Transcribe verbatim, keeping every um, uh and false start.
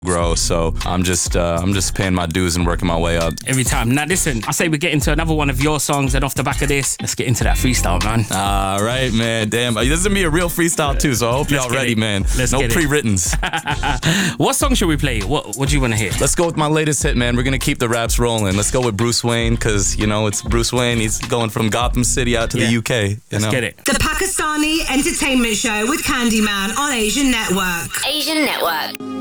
grow, so I'm just uh, I'm just paying my dues and working my way up. Every time. Now listen, I say we get into another one of your songs, and off the back of this, let's get into that freestyle, man. All right, man. Damn, this is gonna be a real freestyle too, so I hope Let's y'all get ready, it. man. Let's no get it. pre-writtens. What song should we play? What What do you want to hear? Let's go with my latest hit, man. We're gonna keep the raps rolling. Let's go with Bruce Wayne, because you know it's Bruce Wayne. He's going from Gotham City out to Yeah. the U K. You Let's know? get it. The Pakistani Entertainment Show with Candyman on Asian Network. Asian Network.